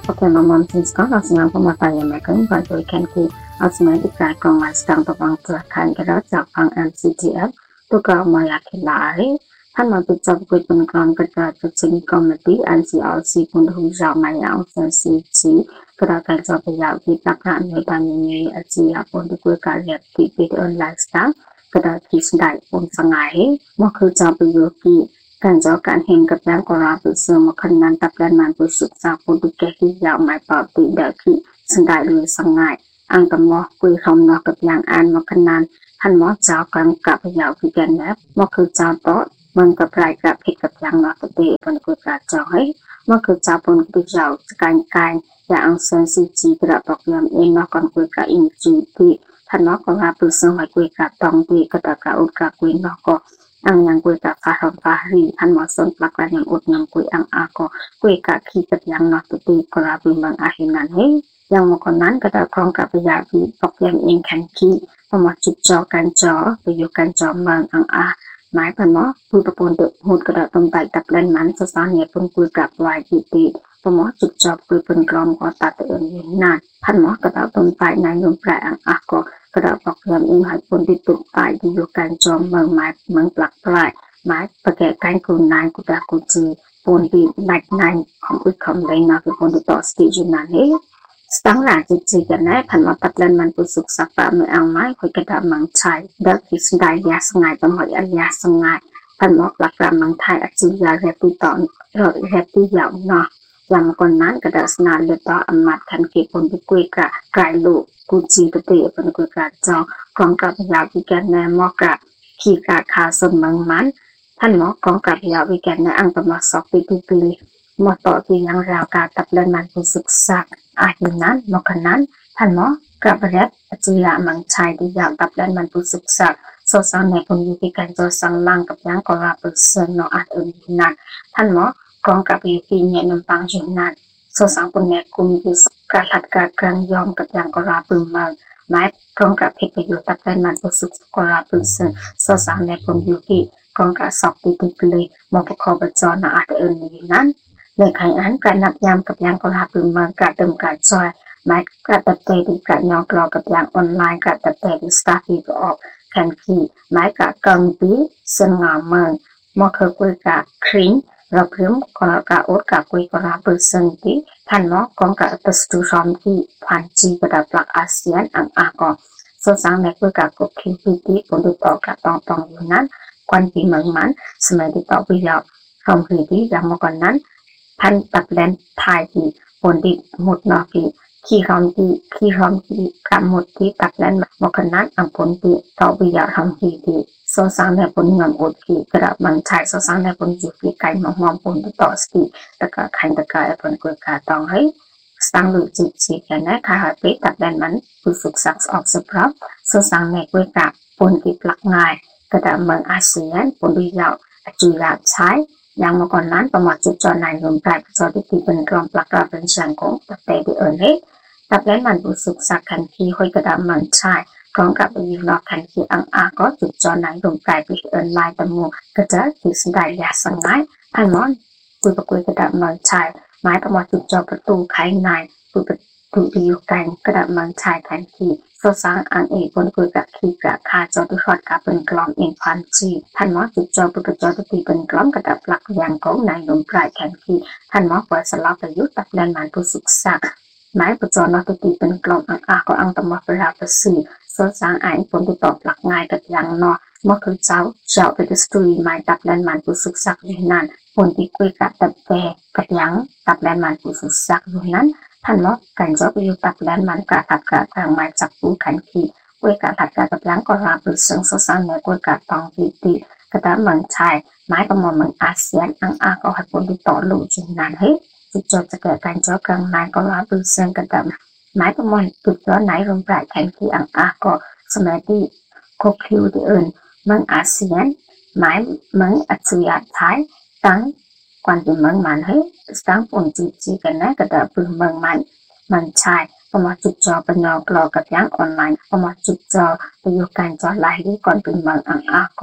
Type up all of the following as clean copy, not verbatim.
Oke, mamam sinska langsung pematanya makan bantu ikan ku asma ikan kong sedang topang telakan kira japang MCGF tukar mayakin lariท่านมาติดจับกุยเป็นกลางกระดาษจิงคอมเมดี้อันซีเอาซีคุณหูจามายาวเซนซีจีกระดาษการจับไปยาวที่ตักหน้าในบางนี้อาจีอาปนที่กุยการเรียกที่เป็นออนไลน์สตาร์กระดาษที่สดายปนสังไงมันคือจับไปโยกีการจับการเห็นกับแรงกราบเสื่อมขนาดตับแรงมันไปศึกษาปนที่แก่ที่ยาวไม่ปกติเด็กที่สดายเลยสังไงอังกับมอกุยคำนอกับอย่างอ่านมาขนาดท่านมอจับกันกับยาวที่แก่แล้วมันคือจับโต๊ะมันกับรายกับผิดกับอย่างนอกตัวปนกุยกระจอยมันคือจับปนกุยเจ้าการอย่างเซนซิจีกระบอกยามเองนอกกันกุยกระอินจีที่ท่านนอกก็รับรู้สึกว่ากุยกระตองที่กระตากระอุดกระกุยนอกก็อังยังกุยกระฟาหอมฟารีท่านหมอสนปลักระยังอุดยังกุยอังอาก็กุยกระขี้กับอย่างนอกตัวก็รับรู้บางอาหินันให้ยังมาคนนั้นกระตากรองกับพยาธิบอกยามเองแข็งขี้พอมาจุดจอการจอไปอยู่การจอบางอังอาหมายพันหมอผู้ประปนเดือดหูกระดาษตรงใต้ตับเล่นมันสะสานเนี่ยเป็นกุยกับวายจีตีพอหมอจุดจอบกุยเป็นกลอมก็ตัดเอิญยืนนานพันหมอกระดาษตรงใต้นายยมแปรอังอาก็กระดาษบอกยามเองหายปนที่ตุกใต้ที่อยู่การจอมเมืองไม้เมืองปลักปลายไม้ประแกการกุนนายกุดากุจีปนที่นักนายของกุยคำเลยนะคือปนที่ต่อสติจุนันเองตั้งหลักจีกันนะพันมาตัดเล่นมันปุสุกสักปะไม่เอาไม้คุยกระดาษมังชัยเด็กที่สดายยาสงายต่อหมดยาสงายพันมอกหลักการมังไทยอาจียาเรปีตอนเรปียาวเนาะอย่างก่อนนั้นกระดาษนาเลือดต่ออมัดทันเก็บผลที่กุยกระไกลลูกกุจีปฏิเป็นกุยกระจองกองกับยาวที่แกนแนมอกระขี่กระคาสนมังมันท่านหมอกองกับยาวที่แกนแนอังประมาณสองปีปีมอต่อที่ยังราวการตัดเล่นมันปุสุกสักอายุนั้นมอกนั้นท่านหมอกระเบรดจียามังชัยที่ยาวตัดเล่นมันปุสุกสักโซซานในคนยุติการจอสังลังกับยังกราบเสนนออาจอื่นนั้นท่านหมอกองกับยุติเนี่ยนำปังจุนั้นโซสังคนในกลุ่มที่การหัดการกลางยอมกับยังกราบปืนมาไม้กองกับเพชรประโยชน์ตัดเล่นมันปุสุกกราบเสนโซซานในคนยุติกองกับสอบตีตีเลยมองประคอบจอนาอาจอื่นนั้นในขณะนั้นการนับยามกับยังกราบปืนมาการเติมการจอยไม้กระตัดเตะที่การยองกรอกับยังออนไลน์กระตัดเตะที่สตาร์ที่ออกแข่งขี่ไม้กะกังปีเส้นงามเมืองมอเคยกุยกะคริ้งเราเพิ่มกระกะอดกะกุยกระเปิดเส้นที่ท่านมอกองกะตัสตูชอมที่ผ่านจีกระดับหลักอาเซียนอังอากอส่วนสังในกุยกะกบคิวปีที่ผลต่อกะตองอยู่นั้นควันปีเมืองมันสมัยที่ต่อไปยาวคำคือที่ยังมาก่อนนั้นท่านตัดแลนไทยที่ผลที่หมดนอกีขี้คำที่กำหมดที่ตัดแลนมาขนาดอังผลที่ต่อไปยาวทำที่โซซังในผลเงินอดที่กระดับมันใช้โซซังในผลจุดที่ไก่มองมองผลที่ต่อสติตะกะขันตะกะผลกุยกาตองให้สังหรือจิตสีแก่นะค่ะหายไปตัดแลนมันผู้ศึกษาออกสปรับโซซังในกุยกาผลที่หลักง่ายกระดับเมืองอาเซียนผลที่ยาวจุยาใช้ยังมาก่อนนั้นประมาณจุดจอในรวมกายประจอที่เป็นกลองปลักกระเป็นเชียงของตัดแต่ที่ตัดแลนมันผู้ศึกษาขันทีห้อยกระดับมันใช้พร้อมกับยิงนอกขันทีอังอาก็จุดจอไหนรวมกลายไปเอินลายตะมูกระจะที่สดายยาสังไงพันมอนปุยประกุยกระดับมันชายไม้ประมาณจุดจอประตูไขในปุยประตูที่อยู่กันกระดับมันชายขันทีโซซังอังเอกบนกุยกับขีกระคาจอที่ทอดกับเป็นกลอมเองพันจีพันมอจุดจอปุยประจอที่เป็นกลอมกระดับหลักอย่างของนายรวมกลายขันทีพันมอปล่อยสลับประยุทธ์ตัดแลนมันผู้ศึกษาไม้ประจอนอตตีเป็นกลองอังอาก็อังตมอเวลาประสีโซซางไอผลที่ตอบหลักง่ายกับยังนอเมื่อคือเจ้าเป็นสตรีไม้ตับแลนมันผู้ศึกษาอยู่นั้นผลที่คุยกับตับแกกับยังตับแลนมันผู้ศึกษาอยู่นั้นท่านล็อกกันเจ้าไปอยู่ตับแลนมันกะตับกะทางไม้จับผู้ขันขีคุยกับตับกะกับยังก็ราบหรือเสียงโซซางในคุยกับตองตีกระดาเมืองชายไม้ประมวลเมืองอาเซียนอังอาก็ให้ผลที่ต่อลู่จนนานเฮ้จุดจบจะเกิดการเจาะกลางไม้ก็รับดูเส้นกระดับไม้ประมวลจุดย้อนไหนรวมปลายแทนที่อังอาก็สมัยที่คบคิวที่อื่นเมืองอาเซียนไม้เมืองอัจฉริยะไทยตั้งกวนที่เมืองมันให้ตั้งผลจีกันนะกระดับปืนเมืองมันชายประมาณจุดจอเป็นนอกรอกับยังออนไลน์ประมาณจุดจอไปอยู่การจอไล่ที่ก่อนเป็นเมืองอังอาก็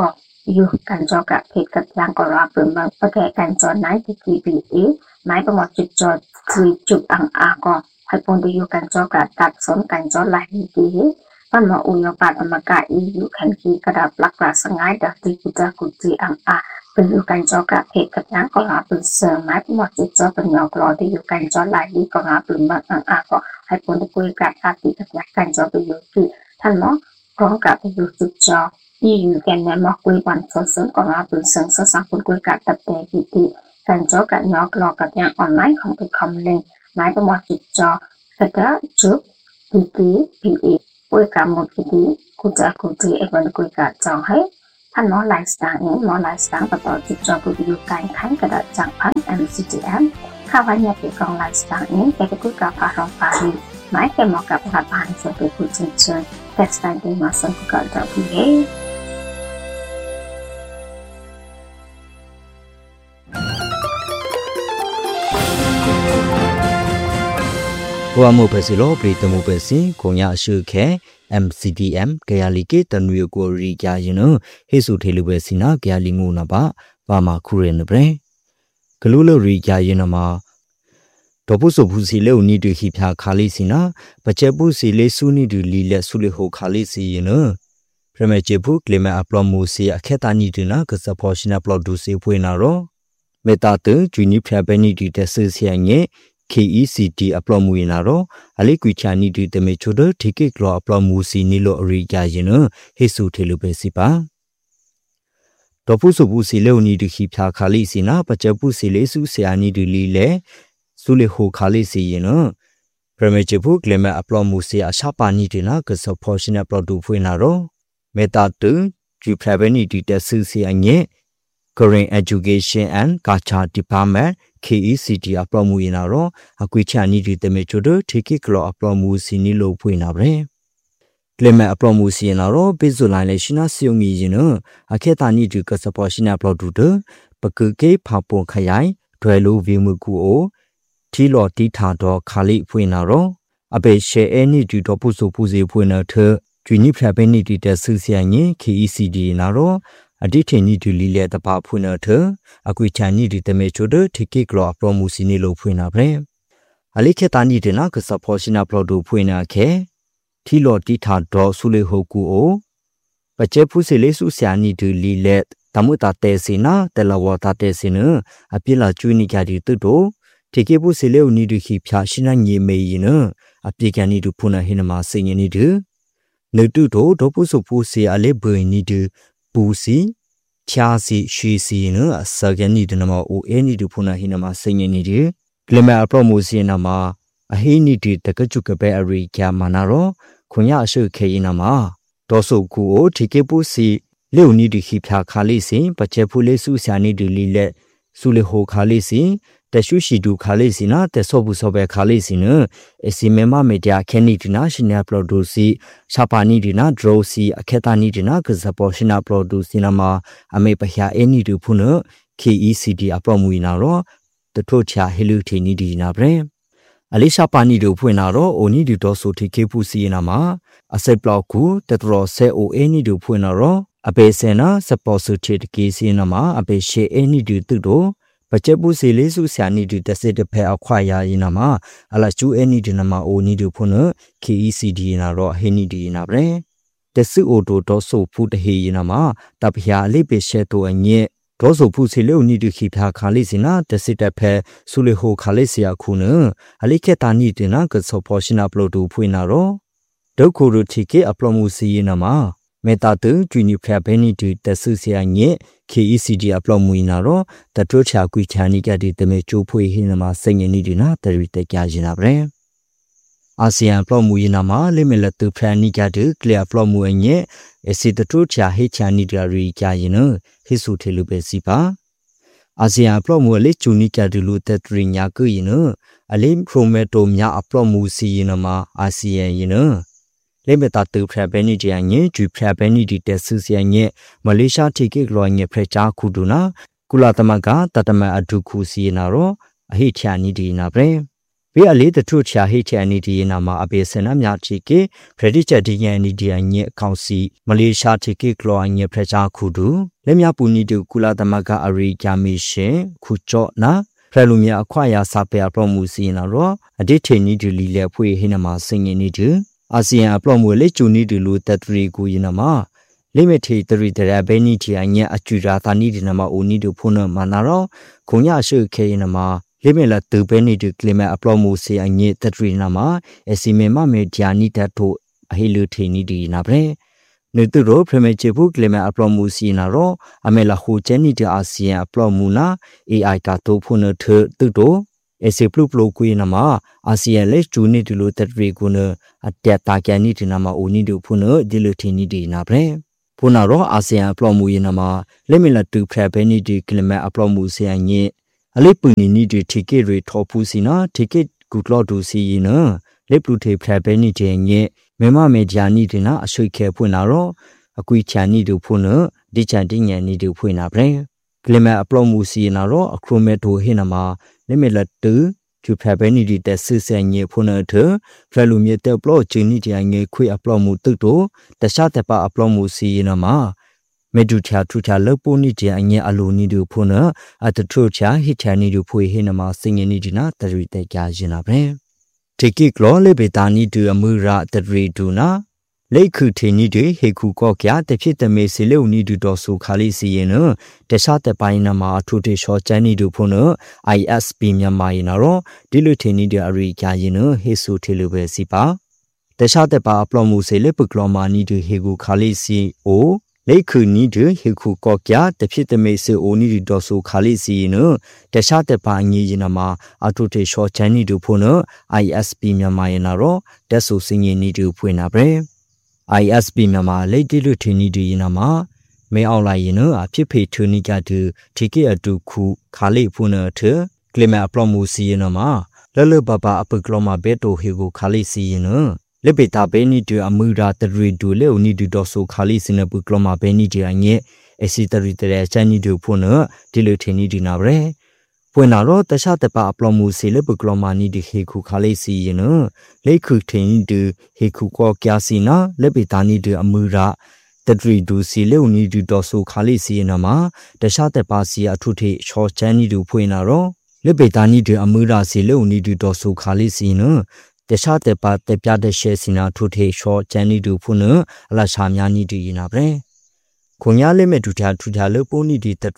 อยู่กันจอกับเพจกับยางก็รับเป็นมาประแกกันจอไหนที่กีบีเอหมายประมาณจุดจอคือจุดอ่างก็ให้ปนไปอยู่กันจอกับตัดสนกันจอหลายทีปันมาอุยปาดอมกาอยู่ขันกีกระดับลักษณะสงายดักที่กุจกุจีเป็นอยู่กันจอกับเพจกับยางก็รับเป็นเสริมหมายประมาณจุดจอเป็นยอกรอที่อยู่กันจอหลายทีก็รับเป็นมาก็ให้ปนไปคุยกับอาติกับยางกันจอไปอยู่ที่ท่านเนาะพร้อมกับไปอยู่จุดจออยู่กันในมอกคุยวันสนก็รับเป็นเสริมสักคนคุยกับตัดแต่ที่กันจอกับยอกรอกับยางออนไลน์ของตัวคอมเลงหมายประมาณจุดจอกระดาษจุดพีเอคุยกับหมดที่กุจจีเอ็กวันคุยกับจองให้ท่านหมอไลฟ์สไตล์หมอไลฟ์สไตล์ประต่อจุดจอไปอยู่กันขันกระดาษจากพัน MCTM ข้าววันนี้เป็นกองไลฟ์สไตล์แกจะคุยกับพารองปารีหมายแกเหมาะกับรัฐบาลเสด็จผู้เชิญแต่สไตล์ที่มาสนกับดอกพีเอว่ามูเปสิโลปริตมูเปสิคงอยากชื่อแค่ MCDM แกยาลิเกตันวิโกริกายินเฮสุเทลุเปสินาแกยาลิงูนาบะว่ามาคุเรนเบรกลูลริกายินมาดอปุสุภูสิเลอุนิดุฮิพาคาลิสินาปัจเจปุสิเลสุนิดุลีเลสุเลโฮคาลิสิยินพระเมเจบุกเลเมอัปลอมูสิอเคตานิดุนากษพอชินาปลอดูสิพุยนาโรเมตาตุจุนิพระเบนิดุเตสเสียงเงKECD အပလော့မူရင်တော့အလေးကွေချာနီဒီတမေချိုဒထိကေကလောအပလော့မူစီနီလိုအရိယာရင်နဟေဆူထေလိုပဲစီပါဒေါ်ပုစုဘူးစီလေနီဒီခိဖျာခါလိစီနာပချက်ပုစီလေစုဆရာနီဒီလီလေစုလေဟိုခါလိစီရင်နပရမေချပုကလေမအပလော့မူစီအရှာပါနီဒီနာကဆဖောရှင်အပလော့ဒူဖွေးနာတော့မေတာတူဂျူဖရဘနီဒီတဆူစီအငဲKorean Education and Culture Department KECD အပလော့မူရင်တော့အကွေချာနီဒီတမေချိုဒထိကေကလောအပလော့မူစီနီလိုဖွေးနာပဲကလမအပလော့မူစီရင်တော့ဘေဇူလိုင်းလေရှနာစီယုံမီရင်အခေတာနီဒီကစပေါ်ရှင်အပလော့ဒူဒပကကေဖာပွန်ခရိုင်ဒွယ်လိုဗီမူကူအိုထီလော်တီထာတော့ခါလိဖွေးနာတော့အဘေရှေအဲနီဒီတော့ပုစုပူစီဖွေးနာထဂျူနီဖရပဲနီဒီတဆူစီယငင် KECD နာတော့အဒီထင်နီဒီလီလေတပါဖွေးနာထအကွေချာနီဒီတမေချိုဒထိကေကလောအပလော့မူစီနီလိုဖွေးနာပဲအလိခေတာနီဒီနာကစပေါ်ရှင်အပလော့ဒူဖွေးနာခဲထီလော်တီထာတော့ဆူလေဟိုကူအိုပကျဲဖူးစီလေးစုဆရာနီဒီလီလေတမွတာတဲစီနာတဲလဝတာတဲစီနအပြစ်လာကျွေးနေကြဒီတုတ်တို့ထိကေဖူးစီလေဦးနီဒီခိဖျာရှင်နာညေမေရင်အပြစ်ကန်နီဒူဖုနာဟိနမစိညနီဒီနေတုတို့ဒေါ်ပုစုဖူးစီအလေးဘွေနီဒီပူစီချာစီရှီစီနအစကန်နီဒနမအိုအဲနီဒူဖုနာဟိနမစိညနီဒီကလမအပရောမိုစီနမအဟိနီဒီတကจุกပဲအရိကျမနာရောခွန်ရအရှုခေရင်နမဒေါ်ဆုကူအိုထိကေပူစီလေဦးနီဒီခိဖျာခါလိစင်ပချက်ဖူလေးစုဆာနီဒီလီလက်စုလေဟိုခါလိစင်တရှုရှိဒူခါလိစင်နာတဆောဘူးဆောပဲခါလိစင်နအစီမေမမေဒီယာခဲနီဒီနာရှင်နယ်ပရိုဒူစီရှာပါနီဒီနာဒရိုစီအခေတာနီဒီနာကဇပေါ်ရှင်နာပရိုဒူစီနာမအမေပရှာအနီဒူဖုန KECD အပရမူနာရောတထို့ချာဟီလူထီနီဒီနာဗရေအလေးရှာပါနီဒူဖွင့်နာတော့အိုနီဒီတော်ဆိုတီကေပူစီနာမှာအစိပ်ပလောက်ကူတတရောဆဲအိုအနီဒူဖွင့်နာတော့အပေစင်နာစပေါ်ဆူချီတကေစီနာမှာအပေရှေအနီဒူတုတို့ပချက်ပူစီလေးစုဆာနီဒူတစစ်တဖဲအခွာယာရင်နာမှာအလချူအနီဒူနာမှာအိုနီဒူဖွင့်န KECD နာတော့ဟီနီဒီနာဗရေတဆုအိုတိုတော်ဆိုဖူတဟေရင်နာမှာတပယာလေးပေရှဲတိုအညက်ဒေါ်စုဖူစီလေဦးနီဒီခိဖျာခါလိစီနာတစစ်တက်ဖဲဆူလေဟိုခါလိစီယခုနအလိခေတာနီတင်နာကဆောပေါ်ရှင်နာပလိုတူဖွေနာရောဒုက္ခရတိကေအပလောမှုစီယနာမှာမေတာတူဂျူနီဖျာဘဲနီဒီတဆုစီယညက် KECD အပလောမှုနာရောတထိုးချာကွီချာနီကဒီတမေချိုးဖွေဟင်းနာမှာစိတ်ငင်းနီဒီနာတရီတက်ကြရင်နာပဲအာဆီယံပလောမှုယနာမှာလိမလက်တူဖရန်နီကဒီကလျာပလောမှုအညက်အစီတထိုးချာဟေချာနီဒရီကြရင်ဟိစုထေလူပဲစီပါအာဆီယံပလော့မူလေးချူနီကဒလူတက်ထရီညာကူရင်အလေးခရိုမက်တိုမြအပလော့မူစီရင်မှာအာဆီယံရင်လေမတာတူဖရဘဲနီဂျီယန်ညဂျူဖရဘဲနီဒီတက်ဆူစီယန်ညမလေးရှားတီကေကလောညဖရချာခုဒူနာကုလာသမကတတမအဒုခုစီနာရောအဟိချာနီဒီနာပဲ Be a little truth shall hate any dinama a basin a miachiki, predict any dia council, Malaysia tiki claw and ye preja kudu, Lemia puni do kula the maga ari jamishe, kucho na, Prelumia acquire sapea promusi in a raw, a detainee to lile pui hinama singing it. Asian promu let you need to loot that rigu inama. Limited the reader beniti and ye achurata needinama uni to puna manaro, Kunya shu kainama. Limela to Benny to claim a promosi and yet the trinama, as he may mamma Janita to a hilutini di nabre. Nuturo premachibu claim a promosi in a row, Amela who jenny to Asia promuna, I cato puna to do, as a pluplo queenama, Asia less to need to loot that reguna at that takanitinama unido puna dilutini di nabre. Punaro Asia promuinama, Lemela to prepeni to claim a promosi and yet. Alipuni need to take it topusina, take it good law to see in a lepute prabeni jane, Mema mediani dina, a sweet punaro, a quichani do puna, dichanting and need to puna brain. Clement a plomusi in a row, a chrometo hinama, limela to prabeni the sis and ye puna to, Prelumete blow chinity and ye qui a plomu tuto, the shatepa a plomusi in a ma. Meducha tuta loponi and ye aluni do puna at the trucha hitani do pui hinama singing nidina the rite gajina bre. Take it glowly betani to a mura the reduna. Lake kutini de heku kokya the pit the mesilo need to dosu kalisi eno, the shate painama to the short jani do puna, ISP Miamainaro, dilutini de arika yeno, hesu telube sipa. The shate pa plomus lepicloma need to hegu kalisi o. Lake need to Hiku Kokya, the pit mese only dosu kalisi no, the shate pangi inama, atote short chani do puno, ISP Miamainaro, deso singing need to puinabre. ISP Mama, lady lutini do inama, may all I know, a pipe to niga to take it to ku kali puna to, claim a promusi inama, Lulu Baba upgloma beto higo kalisi no. Lebeta beni to amura the redo leo need to doso kalis in a bukloma beni janye, a sitarita chani do puna, dilutini dinabre. Puenaro, the shatepa plomusi lebukloma need to hiku kalisi, you know, Leku tin do hiku kokiasina, lebetani to amura, the redo si leo need to doso kalisi in a ma, the shatepa si a tuti short chani do puenaro, lebetani to amura si leo need to doso kalisi, no. The shot about the piada shares in our two short Jenny do punu, la shamyani do inabre. Kunyale meduta to taloponi did that.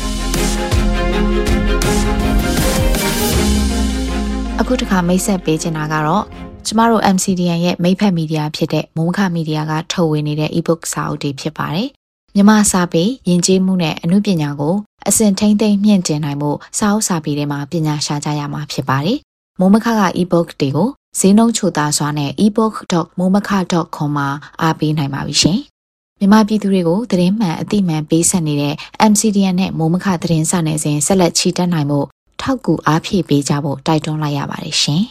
A good car may set page in Agaro. Tomorrow MCD and yet Maple Media Pite, Monka Media got tow in the ebook Saudi Pipare. Yama Sabi, Yinji Mune, and Nubinago, a sentente mientenimo, Sao Sabi de ma Pina Shajayama Pipare. Momakaga ebook dego. Sino chuta swane ebook.momaka.com မှာအားပေးနိုင်ပါပြီရှင်။မြန်မာပြည်သူတွေကိုသတင်းမှန်အသိမှန်ပေးဆက်နေတဲ့ MCDN နဲ့မိုးမခသတင်းစာနယ်စဉ်ဆက်လက်ချီတက်နိုင်မှုထောက်ကူအားဖြည့်ပေးကြဖို့တိုက်တွန်းလိုက်ရပါတယ်ရှင်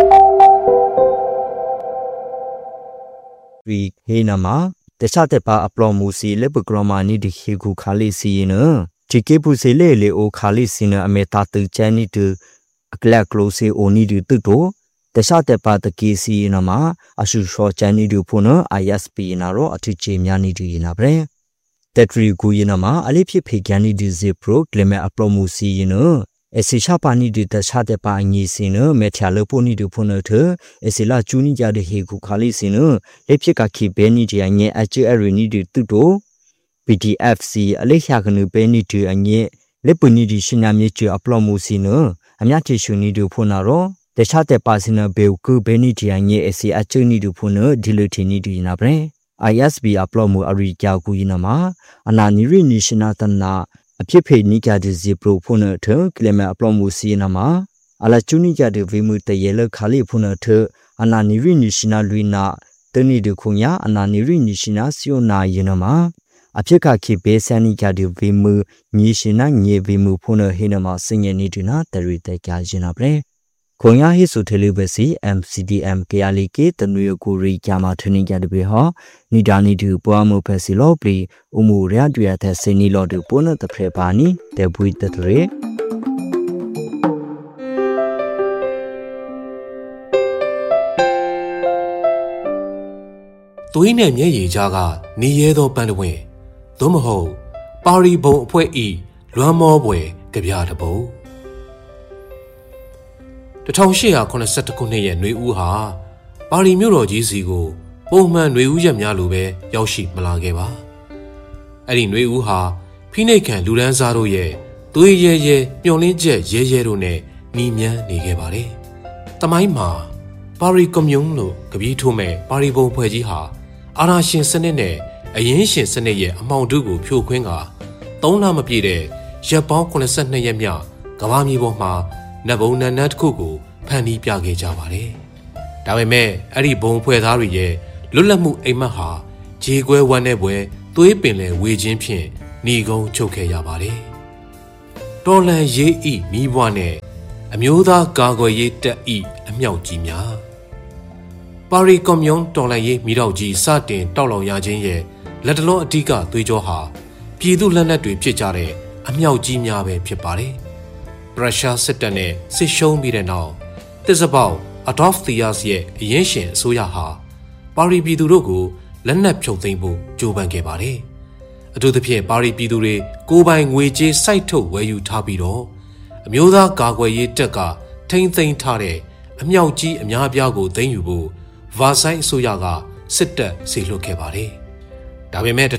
။ We Hinama, the Shatepa Aplomusi Lebugroma Nidi Higu Kalisino, Chikipusile o Kalisina Ametatu Chani to a Claclose o Nidi Tuto. The shatepa the kisi inama, ashu short chani do puno, ISP inaro, atichi miani do inabre. Tetri guinama, alipi pigani do zipro, gleme aplomusi ino. Esishapani do the shatepa nisino, metaloponi do puno to, esila junia de hiku kalisino, lepika ki beni dianye achi arini do tuto. PTFC, alehakanu beni to anye, lepuni di shinami to aplomusino, amiati shuni do punaro. The shate passina belku beniti and ye esi achuni do puno dilutini do inabre. ISB aplomu arika guinama, ananiri nishinatana, a pipe nika de zipro puno to, clema aplomu sinama, ala chunika de vimu the yellow kali puno to, ananiri nishina luina, tuni de kunya, ananiri nishina siona yinama. Apika ki besanika de vimu, nishina nye vimu puno hinama singing niduna, the rite gajinabre. Konya hisu telebesi MCDM Kayaliki the New Kuri Kama Tuninga de Beha, Nidani to Boamo Pesilopri, Umuria Duata Senilo de Puna the Prepani, the Buit the Tre. သွေးနဲ့မျက်ရည်ကြားကနေရဲသောပန်းတဝင်းသို့မဟုတ်ပါရီဘုံအဖွဲ့ဤလွမ်းမောပွဲကြပြတပုတ်1882ခုနှစ်ရဲ့ຫນွေဦးဟာပါရီမြို့တော်ကြီးစီကိုပုံမှန်ຫນွေဦးရက်များလိုပဲရောက်ရှိမလာခဲ့ပါအဲ့ဒီຫນွေဦးဟာဖိနှိပ်ခံလူဒန်းစားတို့ရဲ့သွေးရဲရဲမျောလင်းချက်ရဲရဲတို့နဲ့နှီးမြန်းနေခဲ့ပါတယ်။တမိုင်းမှာပါရီကွန်မြူန်းလို့ကပီးထိုးမဲ့ပါရီဘုံဖွဲ့ကြီးဟာအာဏာရှင်စနစ်နဲ့အရင်းရှင်စနစ်ရဲ့အမှောင်တုကိုဖြိုခွင်းက3လမပြည့်တဲ့ရက်ပေါင်း82ရက်မြောက်ကမ္ဘာမြေပေါ်မှာနတ်ဘုံနတ်နတ်တစ်ခုကိုဖန်တီးပြခဲ့ကြပါတယ်။ဒါပေမဲ့အဲ့ဒီဘုံဖွဲ့သားတွေရဲ့လွတ်လပ်မှုအိမ်မက်ဟာခြေခွဲဝမ်းနဲ့ပွဲသွေးပင်လဲဝေခြင်းဖြင့်ဏီကုံချုပ်ခဲ့ရပါတယ်။တော်လန်ရေးဤမိဘွားနဲ့အမျိုးသားကာကွယ်ရေးတပ်ဤအမြောက်ကြီးများပါရီကွန်မြူန်းတော်လန်ရေးမိတော့ကြီးစတင်တောက်လောင်ရခြင်းရဲ့လက်တလုံးအဓိကသွေးကြောဟာပြည်သူလက်နက်တွေဖြစ်ကြတဲ့အမြောက်ကြီးများပဲဖြစ်ပါတယ်။ရုရှားစစ်တပ်နဲ့စစ်ရှုံးပြီးတဲ့နောက်တစ်စပေါက်အဒေါ့ဖ်သီယာစ်ရဲ့အရင်ရှင်အစိုးရဟာပါရီပြည်သူတို့ကိုလက်နက်ဖြုတ်သိမ်းဖို့ကြိုးပမ်းခဲ့ပါတယ်။အထူးသဖြင့်ပါရီပြည်သူတွေကိုယ်ပိုင်ငွေကြေးစိုက်ထုတ်ဝယ်ယူထားပြီးတော့အမျိုးသားကာကွယ်ရေးတပ်ကထိန်းသိမ်းထားတဲ့အမြောက်ကြီးအများအပြားကိုသိမ်းယူဖို့ဗာဆိုင်အစိုးရကစစ်တပ်စေလွှတ်ခဲ့ပါတယ်။ဒါပေမဲ့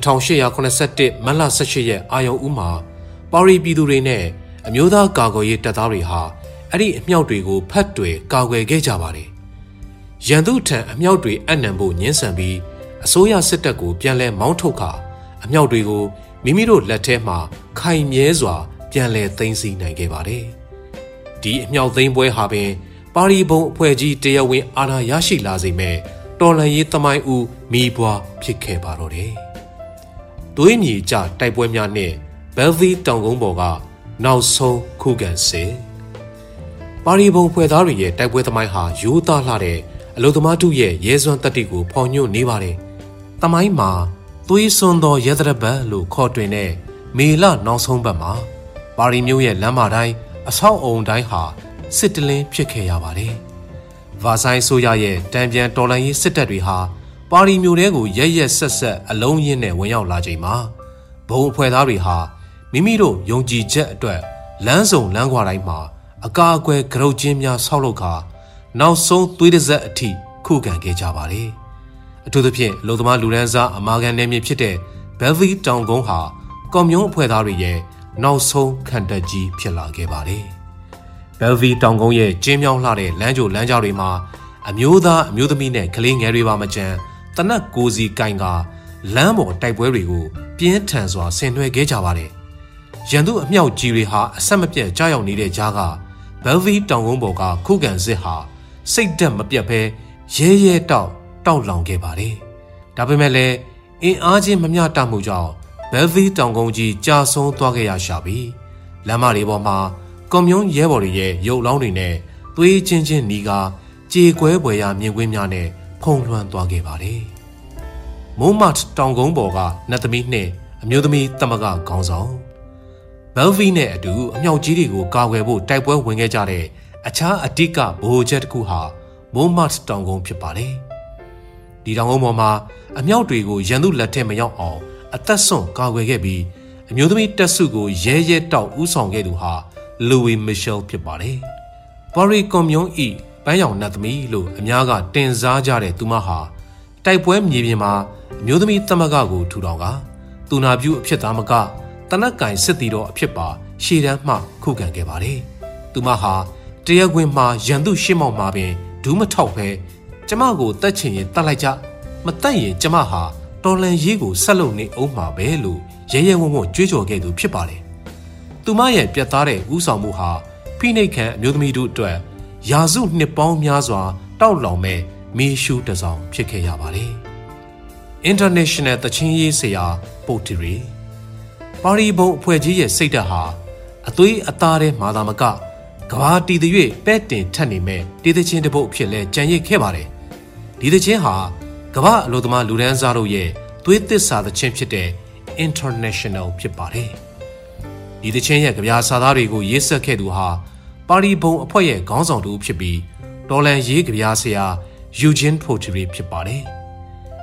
1881မတ်လ18ရက်အာရုံဦးမှာပါရီပြည်သူတွေနဲ့အမျိုးသားကာကွယ်ရေးတပ်သားတွေဟာအဲ့ဒီအမြောက်တွေကိုဖတ်တွေကာကွယ်ခဲ့ကြပါတယ်။ရန်သူထံအမြောက်တွေအနံဖို့ညှင်းဆန်ပြီးအစိုးရစစ်တပ်ကိုပြန်လဲမောင်းထုတ်ခါအမြောက်တွေကိုမိမိတို့လက်ထဲမှာခိုင်မြဲစွာပြန်လဲသိမ်းဆည်းနိုင်ခဲ့ပါတယ်။ဒီအမြောက်သိမ်းပွဲဟာပင်ပါရီဘုံအဖွဲ့ကြီးတရားဝင်အာဏာရရှိလာစေမဲ့တော်လှန်ရေးသမိုင်းဦးမိဘွားဖြစ်ခဲ့ပါတော့တယ်။သွေးမြေကျတိုက်ပွဲများနဲ့ဘယ်လ်ဗီတောင်ကုန်းပေါ်ကနောက်ဆုံးခုခံစစ်ပါရီဘုံဖွဲ့သားတွေရဲ့တိုက်ပွဲသမိုင်းဟာရိုးသားလှတဲ့အလုသမားတို့ရဲ့ရဲစွမ်းတက်တီကိုဖော်ညွှန်းနေပါတယ်။သမိုင်းမှာသွေးစွန်းသောရဲသရပတ်လို့ခေါ်တွင်တဲ့မေလနောက်ဆုံးပတ်မှာပါရီမြို့ရဲ့လမ်းမတိုင်းအဆောက်အုံတိုင်းဟာစစ်တလင်းဖြစ်ခဲ့ရပါတယ်။ဗာဆိုင်ဆိုရရဲ့တံပြန်တော်လှန်ရေးစစ်တပ်တွေဟာပါရီမြို့ထဲကိုရက်ဆက်ဆက်အလုံးရင်းနဲ့ဝင်ရောက်လာချိန်မှာဘုံအဖွဲ့သားတွေဟာမိမိတို့ယုံကြည်ချက်အတွက်လမ်းစုံလမ်းခွာတိုင်းမှာအကာအကွယ်ကြုတ်ချင်းများဆောက်လုပ်ခါနောက်ဆုံးသွေးတစ်စက်အထိခုခံခဲ့ကြပါတယ်။အထူးသဖြင့်လူသမားလူဒန်းစားအမာခံနယ်မြေဖြစ်တဲ့ဘယ်လ်ဗီတောင်ကုန်းဟာကွန်မြူန်းအဖွဲ့သားတွေရဲ့နောက်ဆုံးခံတပ်ကြီးဖြစ်လာခဲ့ပါတယ်။ဘယ်လ်ဗီတောင်ကုန်းရဲ့ကျင်းမြောင်းလှတဲ့လမ်းကြိုလမ်းကြောတွေမှာအမျိုးသားအမျိုးသမီးနဲ့ကလေးငယ်တွေပါမကျန်တနက်ကိုစီကင်ကလမ်းပေါ်တိုက်ပွဲတွေကိုပြင်းထန်စွာဆင်နွှဲခဲ့ကြပါတယ်။ရန်သူအမြောက်ကြီးတွေဟာအဆက်မပြတ်ကြားရောက်နေတဲ့ကြားကဘယ်လ်ဗီတောင်ကုန်းပေါ်ကခုခံစစ်ဟာစိတ်ဓာတ်မပြတ်ဘဲရဲရဲတောက်လောင်ခဲ့ပါတယ်။ဒါပေမဲ့လည်းအင်အားချင်းမမျှတမှုကြောင့်ဘယ်လ်ဗီတောင်ကုန်းကြီးကြာဆုံးသွားခဲ့ရရှာပြီးလမ်းမတွေပေါ်မှာကွန်မြူန်းရဲဘော်တွေရဲ့ရုပ်လောင်းတွေနဲ့သွေးချင်းချင်းနီးကာကြေကွဲပွေရာမြင်ကွင်းများနဲ့ဖုံးလွှမ်းသွားခဲ့ပါတယ်။မိုးမတ်တောင်ကုန်းပေါ်ကနတ်သမီးနှင့်အမျိုးသမီးသမဂခေါင်းဆောင်ဘယ်လ်ဗီနဲ့အတူအမြောက်ကြီးတွေကိုကာကွယ်ဖို့တိုက်ပွဲဝင်ခဲ့ကြတဲ့အခြားအဓိကဗဟိုချက်တစ်ခုဟာမိုးမတ်တောင်ကုန်းဖြစ်ပါတယ်။ဒီတောင်ကုန်းပေါ်မှာအမြောက်တွေကိုရန်သူလက်ထက်မရောက်အောင်အသက်ဆွန့်ကာကွယ်ခဲ့ပြီးအမျိုးသမီးတပ်စုကိုရဲရဲတောက်ဦးဆောင်ခဲ့သူဟာလူဝီမီရှယ်ဖြစ်ပါတယ်။ပါရီကွန်မြူန်းဤပန်းရောင်နတ်သမီးလို့အများကတင်စားကြတဲ့သူမဟာတိုက်ပွဲမြေပြင်မှာအမျိုးသမီးသမဂကိုထူထောင်ကသူနာပြုအဖြစ်သားမကတနက်ကင်စစ်တီတော်အဖြစ်ပါရှေ့တန်းမှခုခံခဲ့ပါတယ်။သူမဟာတရားခွင်မှာရန်သူရှင်းမောက်မှာပင်ဒူးမထောက်ပဲကျမကိုတတ်ချင်ရင်တတ်လိုက်ကြမတတ်ရင်ကျမဟာတော်လန်ရေးကိုဆက်လုပ်နေအောင်မှာပဲလို့ရဲရဲဝံ့ဝံ့ကြွေးကြော်ခဲ့သူဖြစ်ပါတယ်။သူမရဲ့ပြတ်သားတဲ့ဥဆောင်မှုဟာဖိနှိပ်ခံအမျိုးသမီးတို့အတွက်ရာစုနှစ်ပေါင်းများစွာတောက်လောင်မဲ့မီးရှူးတစောင်ဖြစ်ခဲ့ရပါတယ်။ International တချင်းရေးဆရာပိုတီရီပါရီဘုံအဖွဲ့ကြီးရဲ့စိတ်ဓာတ်ဟာအသွေးအသားထဲမှာသာမကကဘာတီတရွေ့ပဲ့တင်ထက်နေမဲ့တေးသချင်းတစ်ပုတ်ဖြစ်လဲကြံရစ်ခဲ့ပါတယ်။ဒီသချင်းဟာကမ္ဘာအလို့သမားလူဒန်းစားတို့ရဲ့သွေးသစ္စာသချင်းဖြစ်တဲ့ International ဖြစ်ပါတယ်။ဒီသချင်းရဲ့ကြပြစာသားတွေကိုရေးဆက်ခဲ့သူဟာပါရီဘုံအဖွဲ့ရဲ့ခေါင်းဆောင်တူဖြစ်ပြီးဒေါ်လန်ရေးကြပြဆရာယူဂျင်ဖိုတီရီဖြစ်ပါတယ်။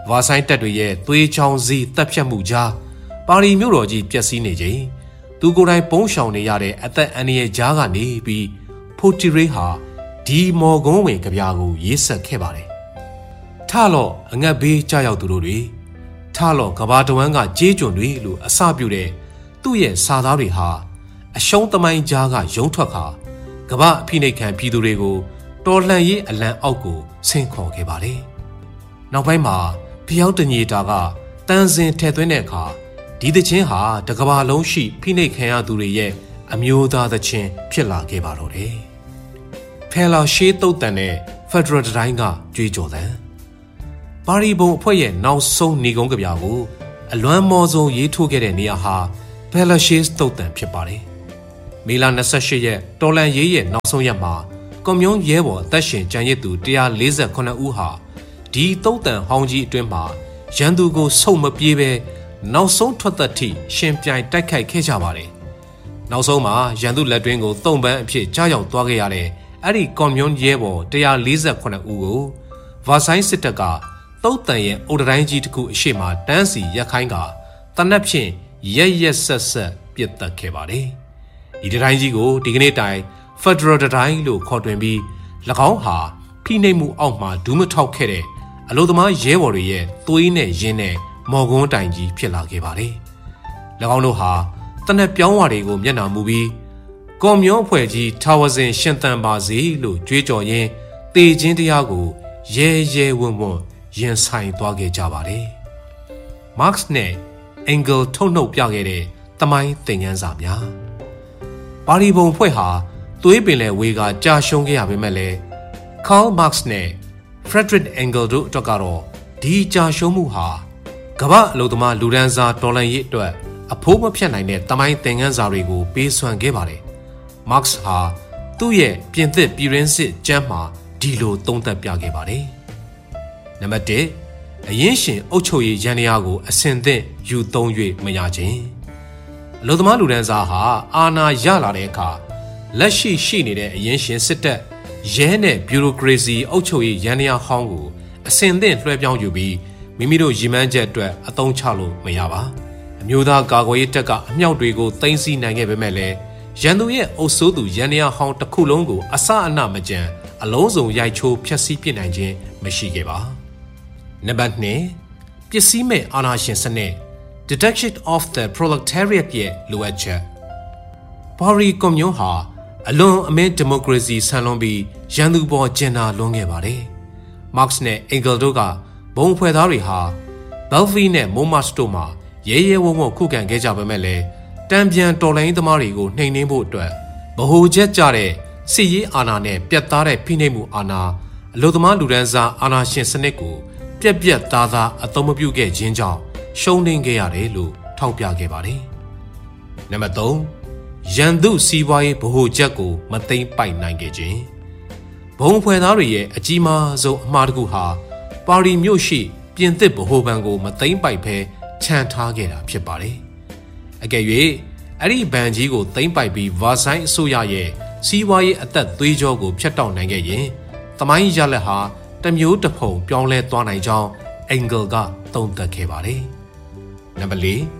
ဝါဆိုင်တက်တွေရဲ့သွေးချောင်းစီးတပ်ဖြတ်မှုကြားပါရီမြို့တော်ကြီးပျက်စီးနေချိန်သူကိုယ်တိုင်ပုံရှောင်နေရတဲ့အသက်အန္တရာယ်ကြားကနေပြီးဖိုတီရေးဟာဒီမော်ကွန်းဝင်ကြပြာကိုရေးဆက်ခဲ့ပါတယ်ထလော့အငတ်ဘေးကြောက်သူတို့တွေထလော့ကဘာတဝမ်းကကြေးကျွန်တွေလို့အစပြုတဲ့သူ့ရဲ့စာသားတွေဟာအရှုံးသမိုင်းကြားကရုံထွက်ခါကဘာအဖိနှိတ်ခံပြည်သူတွေကိုတော်လှန်ရေးအလံအောက်ကိုဆင့်ခေါ်ခဲ့ပါတယ်နောက်ပိုင်းမှာဖျောက်တညီတာကတန်စင်ထည့်သွင်းတဲ့အခါဒီသချင်းဟာတကဘာလုံးရှိဖိနှိတ်ခံရသူတွေရဲ့အမျိုးသားသချင်းဖြစ်လာခဲ့ပါတော့တယ်ဖဲလာရှေးတုတ်တန်တဲ့ဖက်ဒရယ်တိုင်းကကြွေးကြော်တယ်ပါရီဘုံအဖွဲ့ရဲ့နောက်ဆုံးနေကုန်းကြပြကိုအလွမ်းမော်ဆုံးရေးထိုးခဲ့တဲ့နေရာဟာဖဲလာရှေးတုတ်တန်ဖြစ်ပါတယ်မေလ28ရက်တော်လန်ရေးရဲ့နောက်ဆုံးရက်မှာကွန်မြူနရဲဘော်အသက်ရှင်ကျန်ရစ်သူ148ဦးဟာဒီတုတ်တန်ဟောင်းကြီးအတွင်းမှာရန်သူကိုဆုတ်မပြေးပဲနောက်ဆုံးထွက်သက်ထိရှင်ပြိုင်တိုက်ခိုက်ခဲ့ကြပါတယ်နောက်ဆုံးမှာရန်သူလက်တွင်းကိုတုံပန်းအဖြစ်ကြားရောက်သွားခဲ့ရတဲ့အဲ့ဒီကွန်မြူနရဲဘော်148ဦးကိုဗာဆိုင်စစ်တပ်ကတုတ်တန်ရဲ့အုတ်တိုင်းကြီးတစ်ခုအရှိမတန်းစီရက်ခိုင်းကတနက်ဖြင့်ရက်ဆက်ဆက်ပြစ်တက်ခဲ့ပါတယ်ဒီတိုင်းကြီးကိုဒီကနေ့တိုင်ဖက်ဒရယ်တိုင်းလို့ခေါ်တွင်ပြီး၎င်းဟာဖိနှိပ်မှုအောက်မှာဒူးမထောက်ခဲ့တဲ့အလို့သမားရဲဘော်တွေရဲ့သွေးနဲ့ရင်းနဲ့မော်ကွန်းတိုင်ကြီးဖြစ်လာခဲ့ပါတယ်၎င်းတို့ဟာတနက်ပြောင်းဝါတွေကိုမျက်နှာမူပြီးကွန်မြူနအဖွဲ့ကြီးထာဝစဉ်ရှင်သန်ပါစေလို့ကြွေးကြော်ရင်းတေခြင်းတရားကိုရဲဝံ့ရင်ဆိုင်သွားခဲ့ကြပါတယ်။ Marx နဲ့ Engels ထုတ်နှုတ်ပြခဲ့တဲ့သမိုင်းသင်ခန်းစာများပါရီဘုံဖွဲ့ဟာသွေးပင်လယ်ဝေကကြာရှုံးခဲ့ရပေမဲ့လည်း Karl Marx နဲ့ Friedrich Engels တို့အတွက်ကတော့ဒီကြာရှုံးမှုဟာကမ္ဘာအလုပ်သမားလူဒန်းစားတော်လှန်ရေးအတွက်အဖိုးမဖြတ်နိုင်တဲ့သမိုင်းသင်ခန်းစာတွေကိုပေးစွမ်းခဲ့ပါတယ်။ Marx ဟာသူ့ရဲ့ပြင်သစ်ပြည်ရင်းစစ်ကျမ်းမှာဒီလိုသုံးသပ်ပြခဲ့ပါတယ်။နံပါတ်1အရင်ရှင်အုပ်ချုပ်ရေးရန်ရာကိုအစင်သင့်ယူသုံး၍မရခြင်းအလုပ်သမားလူဒန်းစားဟာအာဏာရလာတဲ့အခါလက်ရှိနေတဲ့အရင်ရှင်စစ်တပ်ရဲနဲ့ဘျူရိုကရေစီအုပ်ချုပ်ရေးရန်ရာဟောင်းကိုအစင်သင့်လွှဲပြောင်းယူပြီးမိမိတို့ရည်မှန်းချက်အတွက်အသုံးချလို့မရပါအမျိုးသားကာကွယ်ရေးတပ်ကအမြောက်တွေကိုသိမ်းဆည်းနိုင်ခဲ့ပေမဲ့လည်းရန်သူရဲ့အုပ်စိုးသူရန်ရာဟောင်းတစ်ခုလုံးကိုအစအနမကြံအလုံးစုံရိုက်ချိုးဖျက်ဆီးပစ်နိုင်ခြင်းမရှိခဲ့ပါနံပါတ်2ပစ္စည်းမဲ့အာဏာရှင်စနစ် Detection of the Proletariat ရဲ့လိုအပ်ချက်ပါရီကွန်မြူနဟာအလွန်အမင်းဒီမိုကရေစီဆန်လွန်ပြီးရန်သူပေါ်ကျင်နာလွန်ခဲ့ပါတယ်။ Marx နဲ့ Engels တို့ကဘုံဖွဲ့သားတွေဟာ Belfry နဲ့ Montmartre တို့မှာရဲဝံ့ခုခံခဲ့ကြပေမဲ့လည်းတံပြန်တော်လှန်ရေးသမားတွေကိုနှိမ်နင်းဖို့အတွက်ဗဟိုချက်ကြတဲ့စစ်ရေးအာဏာနဲ့ပြတ်သားတဲ့ဖိနှိပ်မှုအာဏာအလို့သမားလူဒန်းစားအာဏာရှင်စနစ်ကိုပြက်သားအသုံးမပြုခဲ့ခြင်းကြောင့်ရှုံးနိမ့်ခဲ့ရတယ်လို့ထောက်ပြခဲ့ပါတယ်။နံပါတ်3ရန်သူစီးပွားရေးဗဟိုချက်ကိုမသိမ်းပိုက်နိုင်ခဲ့ခြင်းဘုံဖွဲ့သားတွေရဲ့အကြီးမားဆုံးအမှားတစ်ခုဟာပါရီမြို့ရှိပြင်သစ်ဗဟိုဘဏ်ကိုမသိမ်းပိုက်ဘဲခြံထားခဲ့တာဖြစ်ပါတယ်။အကယ်၍အဲ့ဒီဘဏ်ကြီးကိုသိမ်းပိုက်ပြီးဗာဆိုင်အစိုးရရဲ့စီးပွားရေးအသက်သွေးကြောကိုဖျက်တောက်နိုင်ခဲ့ရင်သမိုင်းရလဒ်ဟာတမျိုးတစ်ဖုံပြောင်းလဲသွားနိုင်ကြောင်းအင်ဂယ်ကသုံးသပ်ခဲ့ပါတယ်။နံပါတ်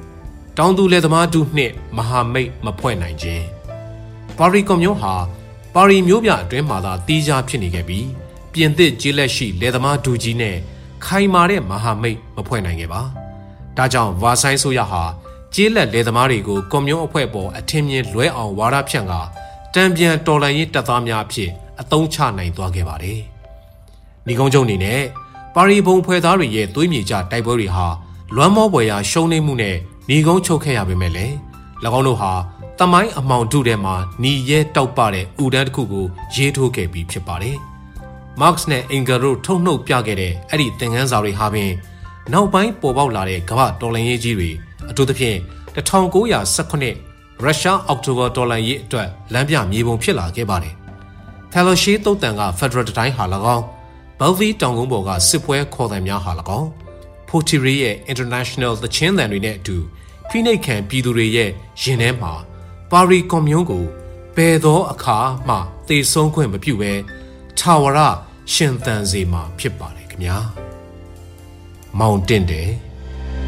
4တောင်သူလယ်သမားတို့နှင့်မဟာမိတ်မဖွဲ့နိုင်ခြင်းပါရီကွန်မြူနဟာပါရီမြို့ပြအတွင်းမှာသာတီးခြားဖြစ်နေခဲ့ပြီးပြင်သစ်ကျေးလက်ရှိလယ်သမားဒူကြီးနဲ့ခိုင်မာတဲ့မဟာမိတ်မဖွဲ့နိုင်ခဲ့ပါ။ဒါကြောင့်ဗာဆိုင်ဆိုရဟာကျေးလက်လယ်သမားတွေကိုကွန်မြူနအဖွဲ့ပေါ်အထင်မြင်လွဲအောင်ဝါဒဖြန့်ကတံပြန်တော်လှန်ရေးတပ်သားများအဖြစ်အသုံးချနိုင်သွားခဲ့ပါတယ်။ညီကုန်းချုပ်အနေနဲ့ပါရီဘုံဖွဲ့သားတွေရဲ့သွေးမြေကျတိုက်ပွဲတွေဟာလွမ်းမောပွေရာရှုံးနိမ့်မှုနဲ့ညီကုန်းချုပ်ခဲ့ရပေမဲ့လည်း၎င်းတို့ဟာတမိုင်းအမောင်တုထဲမှာညီရဲတောက်ပတဲ့ဥဒန်းတစ်ခုကိုရေးထိုးခဲ့ပြီးဖြစ်ပါတယ်။ Marx နဲ့ Engels တို့ထုတ်နှုတ်ပြခဲ့တဲ့အဲ့ဒီသင်ခန်းစာတွေဟာပင်နောက်ပိုင်းပေါ်ပေါက်လာတဲ့ကမ္ဘာတော်လှန်ရေးကြီးတွေအထူးသဖြင့်1918ရုရှားအောက်တိုဘာတော်လှန်ရေးအတွက်လမ်းပြမြေပုံဖြစ်လာခဲ့ပါတယ်။ Fellowship တုတ်တန်က Federal တိုင်းဟာ၎င်း Belfry တောင်ကုန်းပေါ်ကစစ်ပွဲခေါ်သံများဟာ၎င်း Poitiers ရဲ့ International သချင်းသံတွေနဲ့အတူဖိနှိပ်ခံပြည်သူတွေရဲ့ရင်ထဲမှာပါရီကွန်မြူနကိုဘယ်သောအခါမှသေဆုံးခွင့်မပြုဘဲထာဝရရှင်သန်စေမှာဖြစ်ပါတယ်ခင်ဗျာမောင်တင့်တယ်